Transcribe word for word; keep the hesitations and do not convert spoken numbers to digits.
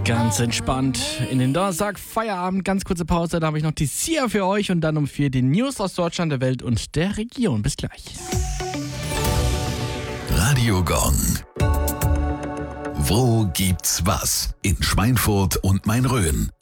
Ganz entspannt in den Donnerstag, Feierabend, ganz kurze Pause, da habe ich noch die Sia für euch und dann um vier die News aus Deutschland, der Welt und der Region. Bis gleich. Radio Gong. Wo gibt's was? In Schweinfurt und Main-Rhön.